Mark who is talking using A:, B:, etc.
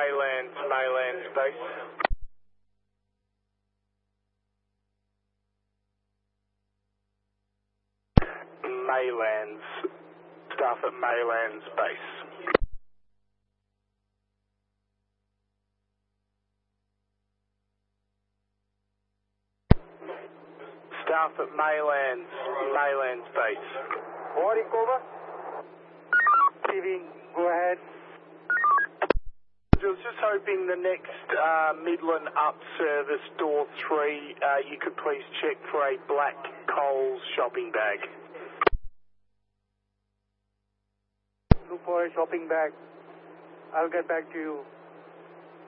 A: Maylands base. Maylands. Staff at Maylands base. Staff at Maylands base.
B: Warwick over. TV, go ahead.
A: I was just hoping the next Midland up service, door 3, you could please check for a black Coles shopping bag.
B: Look for a shopping bag. I'll get back to you.